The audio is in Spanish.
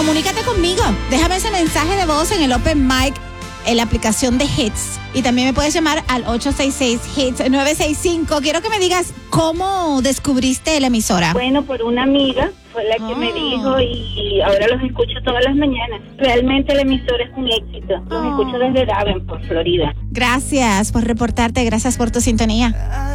comunícate conmigo. Déjame ese mensaje de voz en el Open Mic, en la aplicación de Hits. Y también me puedes llamar al 866-HITS-965. Quiero que me digas cómo descubriste la emisora. Bueno, por una amiga fue la que me dijo y ahora los escucho todas las mañanas. Realmente la emisora es un éxito. Los escucho desde Davenport, Florida. Gracias por reportarte, gracias por tu sintonía.